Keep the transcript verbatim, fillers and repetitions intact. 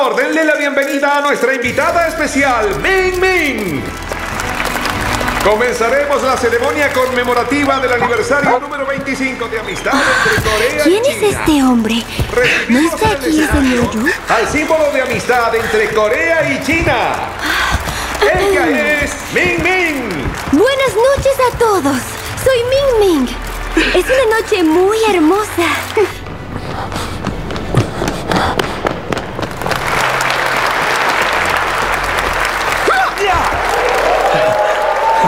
favor, denle la bienvenida a nuestra invitada especial, Ming Ming. Comenzaremos la ceremonia conmemorativa del aniversario número veinticinco de amistad entre Corea ¿Quién y es China. este hombre? ¿No Recibimos está en el aquí el escenario señor Yu? al símbolo de amistad entre Corea y China. Ella es Ming Ming. Buenas noches a todos. Soy Ming Ming. Es una noche muy hermosa.